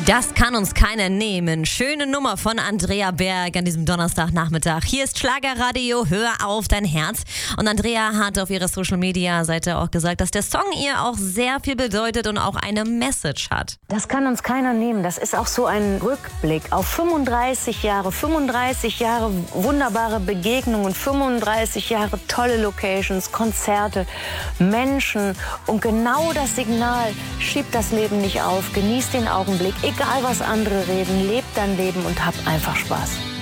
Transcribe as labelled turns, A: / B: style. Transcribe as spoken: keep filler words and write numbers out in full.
A: Das kann uns keiner nehmen. Schöne Nummer von Andrea Berg an diesem Donnerstagnachmittag. Hier ist Schlagerradio, hör auf dein Herz. Und Andrea hat auf ihrer Social-Media-Seite auch gesagt, dass der Song ihr auch sehr viel bedeutet und auch eine Message hat.
B: Das kann uns keiner nehmen. Das ist auch so ein Rückblick auf fünfunddreißig Jahre, fünfunddreißig Jahre wunderbare Begegnungen, fünfunddreißig Jahre tolle Locations, Konzerte, Menschen. Und genau das Signal: schieb das Leben nicht auf, genieß den Augenblick. Egal, was andere reden, leb dein Leben und hab einfach Spaß.